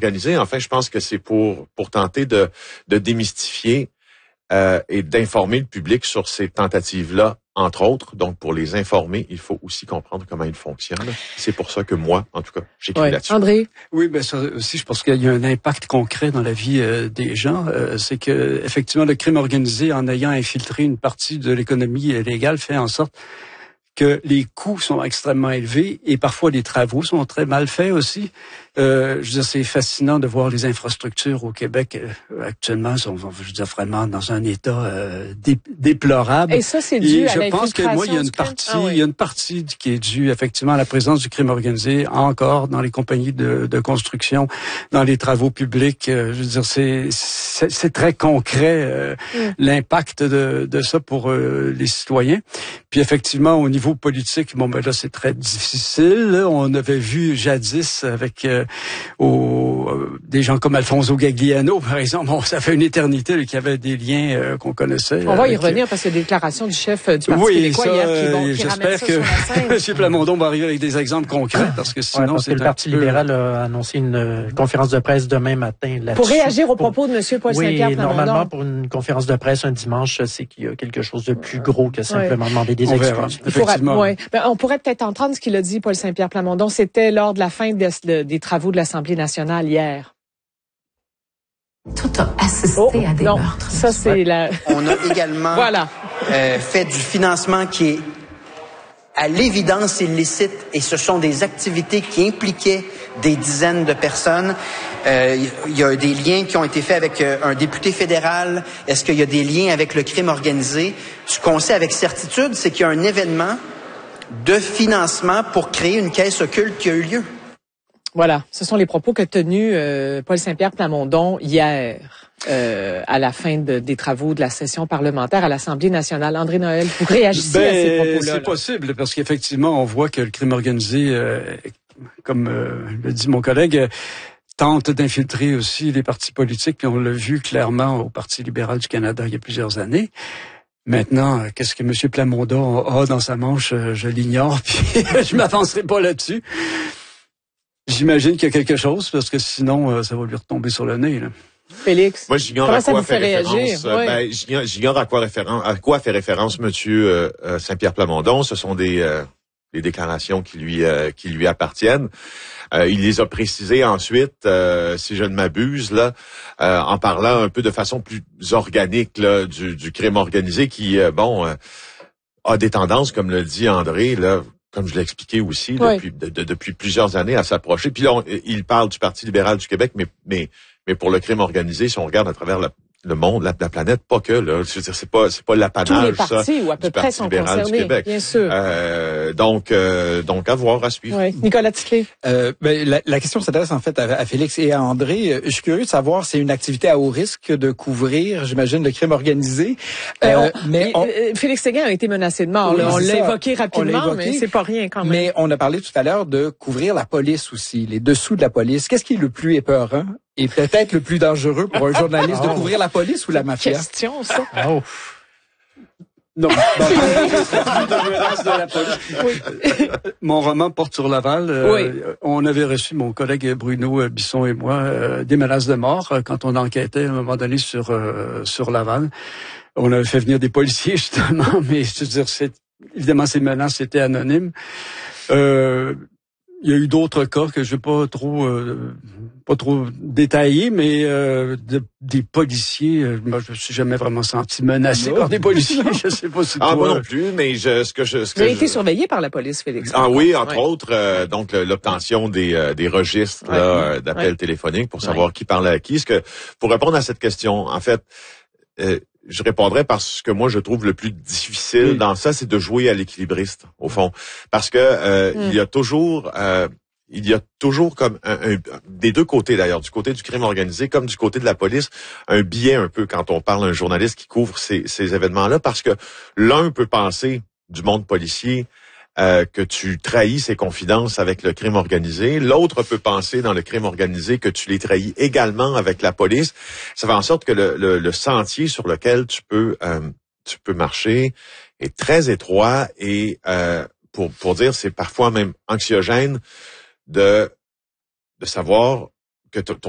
organisé, enfin, je pense que c'est pour tenter de démystifier et d'informer le public sur ces tentatives-là, entre autres. Donc, pour les informer, il faut aussi comprendre comment ils fonctionnent. C'est pour ça que moi, en tout cas, j'écris là-dessus. André? Oui, ben ça aussi, je pense qu'il y a un impact concret dans la vie des gens. C'est que effectivement, le crime organisé, en ayant infiltré une partie de l'économie légale, fait en sorte que les coûts sont extrêmement élevés et parfois les travaux sont très mal faits aussi. Je veux dire, c'est fascinant de voir les infrastructures au Québec actuellement sont, je veux dire, vraiment dans un état déplorable. Et ça, c'est dû à l'infiltration. Je pense que moi, il y a une partie qui est due effectivement à la présence du crime organisé encore dans les compagnies de construction, dans les travaux publics. Je veux dire, c'est très concret l'impact de ça pour les citoyens. Puis effectivement, au niveau politique, bon ben là, c'est très difficile. Là, on avait vu jadis avec des gens comme Alfonso Gagliano, par exemple. Bon, ça fait une éternité qu'il y avait des liens qu'on connaissait. On va y revenir parce qu'il y a des déclarations du chef du Parti québécois hier qui ramènent ça sur la scène. M. Plamondon va arriver avec des exemples concrets parce que sinon, parce que le Parti libéral a annoncé une conférence de presse demain matin là-dessus. Pour réagir aux propos de M. Paul Saint-Pierre Plamondon. Normalement, pour une conférence de presse un dimanche, c'est qu'il y a quelque chose de plus gros que simplement demander des excuses. On pourrait peut-être entendre ce qu'il a dit, Paul Saint-Pierre Plamondon. C'était lors de la fin des travaux de l'Assemblée nationale hier. Tout a assisté à des meurtres. Ça, c'est On a également fait du financement qui est à l'évidence illicite et ce sont des activités qui impliquaient des dizaines de personnes. Il y a des liens qui ont été faits avec un député fédéral. Est-ce qu'il y a des liens avec le crime organisé? Ce qu'on sait avec certitude, c'est qu'il y a un événement de financement pour créer une caisse occulte qui a eu lieu. Voilà, ce sont les propos qu'a tenus Paul Saint-Pierre Plamondon hier à la fin des travaux de la session parlementaire à l'Assemblée nationale. André Noël, vous réagissez à ces propos-là? C'est possible parce qu'effectivement, on voit que le crime organisé, comme le dit mon collègue, tente d'infiltrer aussi les partis politiques, puis on l'a vu clairement au Parti libéral du Canada il y a plusieurs années. Maintenant, qu'est-ce que M. Plamondon a dans sa manche, je l'ignore, puis je m'avancerai pas là-dessus. J'imagine qu'il y a quelque chose, parce que sinon, ça va lui retomber sur le nez, là. Félix, moi, j'ignore comment à ça quoi vous fait référence. réagir? J'ignore à quoi fait référence Monsieur Saint-Pierre Plamondon. Ce sont des déclarations qui lui appartiennent. Il les a précisées ensuite, si je ne m'abuse, là, en parlant un peu de façon plus organique là, du crime organisé qui, a des tendances, comme le dit André, là, comme je l'ai expliqué aussi, depuis plusieurs années à s'approcher. Puis là, il parle du Parti libéral du Québec, mais pour le crime organisé, si on regarde à travers le monde, la planète, pas que, là. Je veux dire, c'est pas l'apanage, tous les partis, ça, ou à peu du près Parti sont libéral concernés, du Québec. bien sûr. Donc, à voir, à suivre. Oui. Nicolas Ticlé. La question s'adresse en fait à Félix et à André. Je suis curieux de savoir, c'est une activité à haut risque de couvrir, j'imagine, le crime organisé. Félix Séguin a été menacé de mort. Oui, on l'a évoqué rapidement, mais c'est pas rien quand même. Mais on a parlé tout à l'heure de couvrir la police aussi, les dessous de la police. Qu'est-ce qui est le plus épeurant et peut-être le plus dangereux pour un journaliste de couvrir la police ou la mafia? Question, ça. Non. De la police. Mon roman porte sur Laval. On avait reçu, mon collègue Bruno Bisson et moi, des menaces de mort quand on enquêtait à un moment donné sur Laval. On avait fait venir des policiers, justement, mais je veux dire, évidemment, ces menaces étaient anonymes. Il y a eu d'autres cas que je vais pas trop détailler, mais des policiers, moi je me suis jamais vraiment senti menacé par des policiers. Je sais pas si moi non plus, mais Vous avez été surveillé par la police, Félix. Oui, entre autres, donc l'obtention des registres d'appels téléphoniques pour savoir qui parle à qui. Pour répondre à cette question, en fait, je répondrais parce que moi je trouve le plus difficile dans ça, c'est de jouer à l'équilibriste au fond, parce que il y a toujours comme des deux côtés d'ailleurs, du côté du crime organisé comme du côté de la police, un biais un peu quand on parle à un journaliste qui couvre ces événements-là, parce que l'un peut penser du monde policier que tu trahis ses confidences avec le crime organisé. L'autre peut penser dans le crime organisé que tu les trahis également avec la police. Ça fait en sorte que le sentier sur lequel tu peux marcher est très étroit et pour dire c'est parfois même anxiogène de savoir que ton